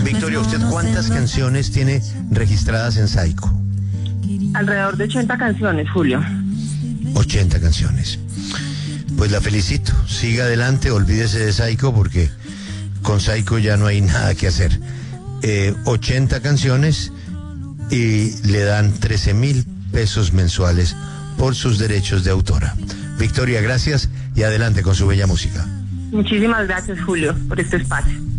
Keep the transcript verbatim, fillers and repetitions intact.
Victoria, ¿usted cuántas canciones tiene registradas en Saico? Alrededor de ochenta canciones, Julio. ochenta canciones. Pues la felicito. Siga adelante, olvídese de Saico porque con Saico ya no hay nada que hacer. Eh, ochenta canciones y le dan trece mil pesos mensuales por sus derechos de autora. Victoria, gracias y adelante con su bella música. Muchísimas gracias, Julio, por este espacio.